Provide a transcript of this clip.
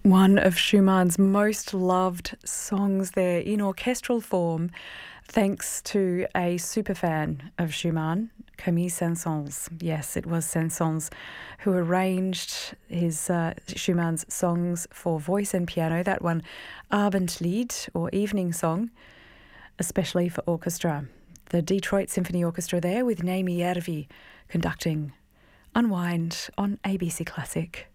One of Schumann's most loved songs there in orchestral form, thanks to a superfan of Schumann, Camille Saint-Saëns. Yes, it was Saint-Saëns who arranged his Schumann's songs for voice and piano, that one Abendlied, or Evening Song, especially for orchestra. The Detroit Symphony Orchestra there with Naimi Järvi conducting Unwind on ABC Classic.